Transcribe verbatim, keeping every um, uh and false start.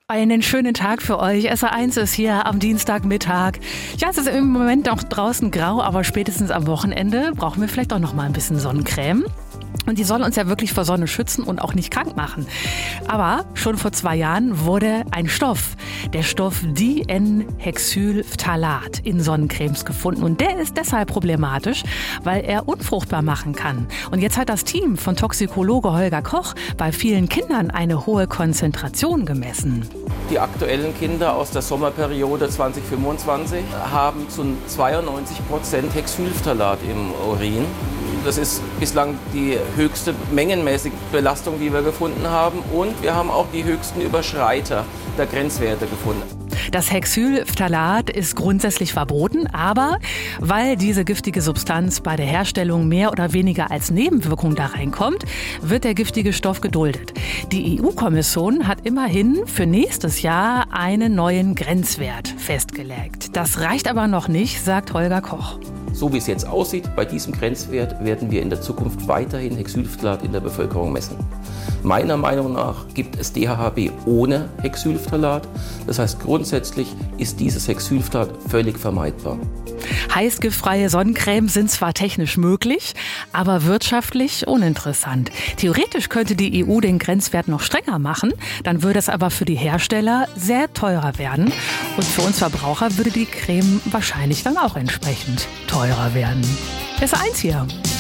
Einen schönen Tag für euch. S R eins ist hier am Dienstagmittag. Ja, es ist im Moment noch draußen grau, aber spätestens am Wochenende brauchen wir vielleicht auch noch mal ein bisschen Sonnencreme. Und die soll uns ja wirklich vor Sonne schützen und auch nicht krank machen. Aber schon vor zwei Jahren wurde ein Stoff, der Stoff Di-N-Hexylphthalat, in Sonnencremes gefunden. Und der ist deshalb problematisch, weil er unfruchtbar machen kann. Und jetzt hat das Team von Toxikologe Holger Koch bei vielen Kindern eine hohe Konzentration gemessen. Die aktuellen Kinder aus der Sommerperiode zwanzig fünfundzwanzig haben zu zweiundneunzig Prozent Hexylphthalat im Urin. Das ist bislang die höchste mengenmäßige Belastung, die wir gefunden haben. Und wir haben auch die höchsten Überschreiter der Grenzwerte gefunden. Das Hexylphthalat ist grundsätzlich verboten, aber weil diese giftige Substanz bei der Herstellung mehr oder weniger als Nebenwirkung da reinkommt, wird der giftige Stoff geduldet. Die E U-Kommission hat immerhin für nächstes Jahr einen neuen Grenzwert festgelegt. Das reicht aber noch nicht, sagt Holger Koch. So wie es jetzt aussieht, bei diesem Grenzwert werden wir in der Zukunft weiterhin Hexylphthalat in der Bevölkerung messen. Meiner Meinung nach gibt es D H H B ohne Hexylphthalat. Das heißt, grundsätzlich ist dieses Hexylphthalat völlig vermeidbar. Heißgiftfreie Sonnencreme sind zwar technisch möglich, aber wirtschaftlich uninteressant. Theoretisch könnte die E U den Grenzwert noch strenger machen, dann würde es aber für die Hersteller sehr teurer werden. Und für uns Verbraucher würde die Creme wahrscheinlich dann auch entsprechend teurer werden. S R eins hier.